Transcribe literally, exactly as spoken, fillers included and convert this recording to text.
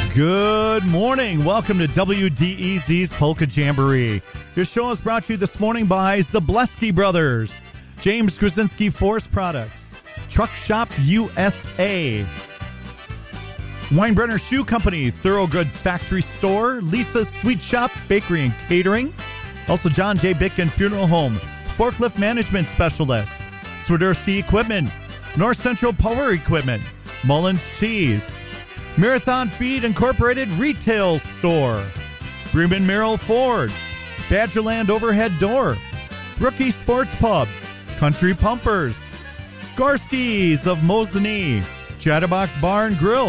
Good morning. Welcome to W D E Z's Polka Jamboree. Your show is brought to you this morning by Zableski Brothers, James Krasinski Forest Products, Truck Shop U S A, Weinbrenner Shoe Company, Thorogood Factory Store, Lisa's Sweet Shop, Bakery and Catering, also John J. Bitkin Funeral Home, Forklift Management Specialist, Swiderski Equipment, North Central Power Equipment, Mullins Cheese, Marathon Feed Incorporated Retail Store, Bremen Merrill Ford, Badgerland Overhead Door, Rookie Sports Pub, Country Pumpers, Gorski's of Mosinee, Chatterbox Bar and Grill,